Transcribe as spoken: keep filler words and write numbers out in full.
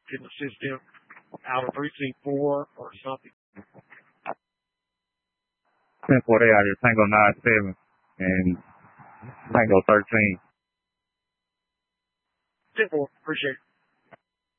can assist him out of precinct four or something. ten forty out here, Tango nine seven and Tango thirteen. ten four, appreciate it.